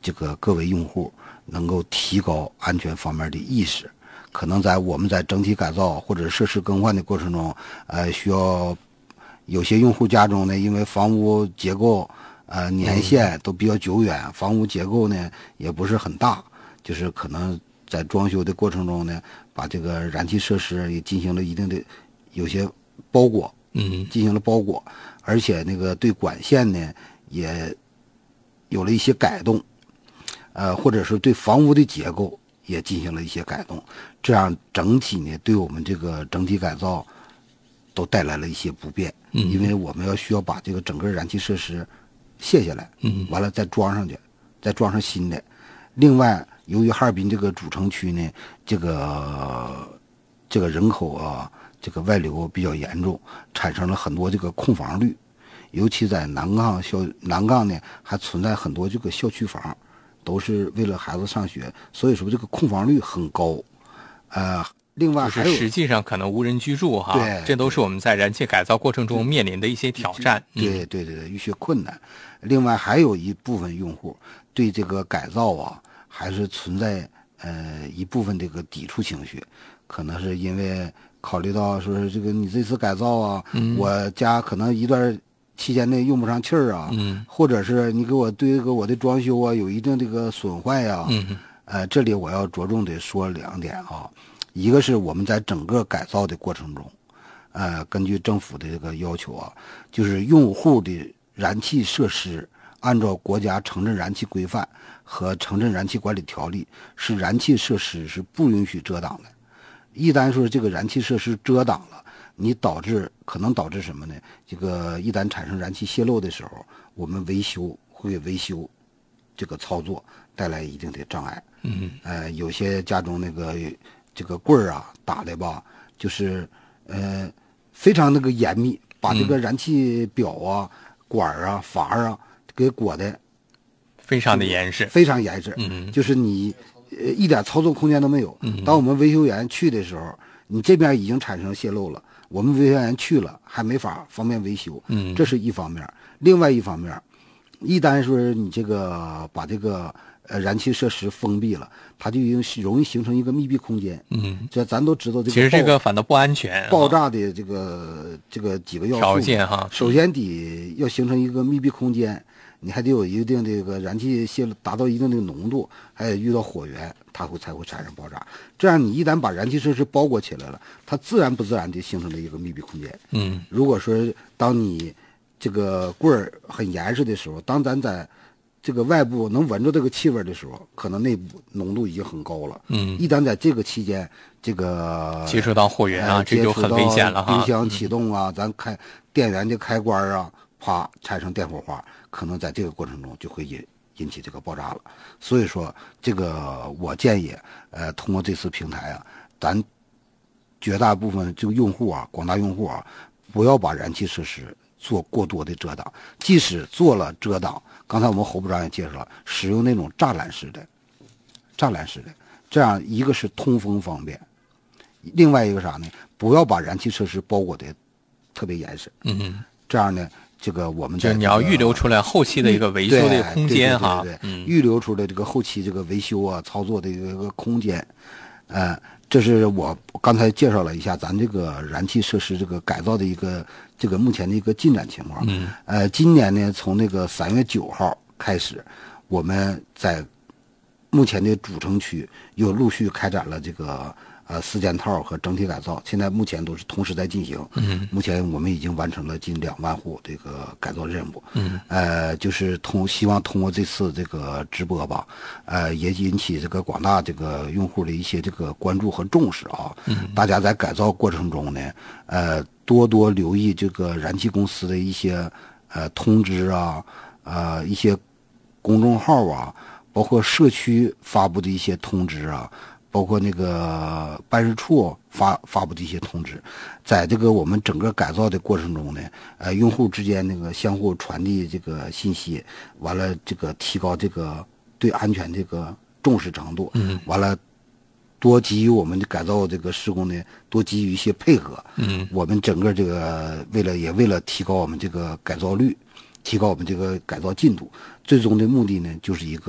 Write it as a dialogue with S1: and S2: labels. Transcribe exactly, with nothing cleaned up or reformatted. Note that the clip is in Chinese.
S1: 这个各位用户能够提高安全方面的意识。可能在我们在整体改造或者设施更换的过程中，呃，需要有些用户家中呢，因为房屋结构呃年限都比较久远，嗯、房屋结构呢也不是很大，就是可能在装修的过程中呢，把这个燃气设施也进行了一定的有些包裹，
S2: 嗯，
S1: 进行了包裹，而且那个对管线呢也有了一些改动，呃，或者是对房屋的结构也进行了一些改动，这样整体呢对我们这个整体改造都带来了一些不便，
S2: 嗯，
S1: 因为我们要需要把这个整个燃气设施卸下来，
S2: 嗯，
S1: 完了再装上去，再装上新的。另外，由于哈尔滨这个主城区呢，这个这个人口啊，这个外流比较严重，产生了很多这个空房率，尤其在南岗校南岗呢，还存在很多这个校区房，都是为了孩子上学，所以说这个空房率很高，呃。另外还有，
S2: 就是实际上可能无人居住哈，
S1: 对，
S2: 这都是我们在燃气改造过程中面临的一些挑战。
S1: 对对对对，一些困难。另外还有一部分用户对这个改造啊，还是存在呃一部分这个抵触情绪，可能是因为考虑到说是这个你这次改造啊，
S2: 嗯、
S1: 我家可能一段期间内用不上气儿啊，
S2: 嗯，
S1: 或者是你给我对这个我的装修啊有一定这个损坏呀、啊，
S2: 嗯，
S1: 呃，这里我要着重的说两点啊。一个是我们在整个改造的过程中，呃，根据政府的这个要求啊，就是用户的燃气设施按照国家城镇燃气规范和城镇燃气管理条例，是燃气设施是不允许遮挡的。一旦说这个燃气设施遮挡了，你导致可能导致什么呢？这个一旦产生燃气泄漏的时候，我们维修会给维修这个操作带来一定的障碍。
S2: 嗯，
S1: 呃，有些家中那个。这个棍儿啊打的吧，就是呃非常那个严密，把这个燃气表啊、嗯、管啊、阀啊给裹的
S2: 非常的严实，
S1: 非常严实。
S2: 嗯，
S1: 就是你呃一点操作空间都没有。
S2: 嗯，
S1: 当我们维修员去的时候，你这边已经产生泄漏了，我们维修员去了还没法方便维修。
S2: 嗯，
S1: 这是一方面。另外一方面，一旦说你这个把这个。呃，燃气设施封闭了，它就已经容易形成一个密闭空间。
S2: 嗯，
S1: 这咱都知道，这个
S2: 其实这个反倒不安全。
S1: 爆炸的这个这个几个要素
S2: 条件哈，
S1: 首先得要形成一个密闭空间，你还得有一定这个燃气泄漏达到一定的浓度，还得遇到火源，它会才会产生爆炸。这样你一旦把燃气设施包裹起来了，它自然不自然地形成了一个密闭空间。
S2: 嗯，
S1: 如果说当你这个棍儿很严实的时候，当咱在这个外部能闻着这个气味的时候，可能内部浓度已经很高了。
S2: 嗯，
S1: 一旦在这个期间，这个
S2: 接触到火源啊，
S1: 呃、
S2: 这就很危险了哈。
S1: 冰箱启动啊，嗯、咱开电源的开关啊，啪产生电火花，可能在这个过程中就会引引起这个爆炸了。所以说，这个我建议，呃，通过这次平台啊，咱绝大部分这个用户啊，广大用户啊，不要把燃气设施做过多的遮挡，即使做了遮挡。刚才我们侯部长也介绍了，使用那种栅栏式的，栅栏式的，这样一个是通风方便，另外一个啥呢？不要把燃气设施包裹的特别严实。
S2: 嗯，
S1: 这样呢，这个我们
S2: 就是你要预留出来后期的一个维修的空间哈，
S1: 对对对对对，预留出来这个后期这个维修啊、操作的一个空间，呃。这是我刚才介绍了一下咱这个燃气设施这个改造的一个这个目前的一个进展情况。
S2: 嗯，
S1: 呃，今年呢，从那个三月九号开始，我们在目前的主城区又陆续开展了这个呃四件套和整体改造，现在目前都是同时在进行。
S2: 嗯，
S1: 目前我们已经完成了近两万户这个改造任务。
S2: 嗯，
S1: 呃，就是通希望通过这次这个直播吧，呃，也引起这个广大这个用户的一些这个关注和重视啊。
S2: 嗯，
S1: 大家在改造过程中呢，呃，多多留意这个燃气公司的一些呃通知啊，呃一些公众号啊，包括社区发布的一些通知啊。包括那个办事处发发布的一些通知，在这个我们整个改造的过程中呢，呃，用户之间那个相互传递这个信息，完了这个提高这个对安全这个重视程度，
S2: 嗯，
S1: 完了多给予我们的改造这个施工呢，多给予一些配合，
S2: 嗯，
S1: 我们整个这个为了也为了提高我们这个改造率，提高我们这个改造进度，最终的目的呢，就是一个。